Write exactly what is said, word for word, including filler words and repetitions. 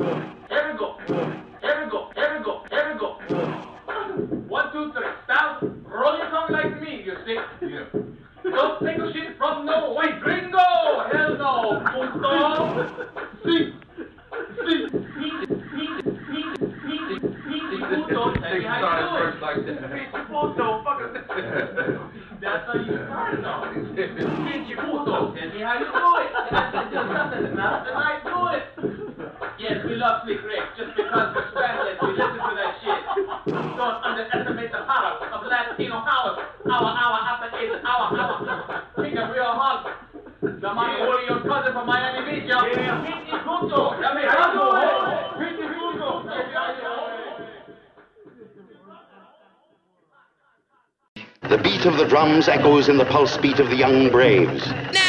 Here we go. Here we go. Here we go. Here we go. One, two, three. Stop. Roll your tongue like me, you see? Yeah. Don't take a shit from no white gringo. Hell no. Puto. See. See. See. See. See. See. See. Puto. Tell me how you do it. Like that. Puto. Fucker. That's how you start now. Pinche puto. Tell me how you do it. That's just nothing. Nothing I do it. Yes, we love Slick Rick. Just because we're Spanish, we listen to that shit. Don't underestimate the power of Latino house. Hour, hour, after eight, hour, hour. Think of real hard. The money holding your cousin from Miami Beach, yo. Pinche puto. Tell me how you do it. Pinche puto. The beat of the drums echoes in the pulse beat of the young braves.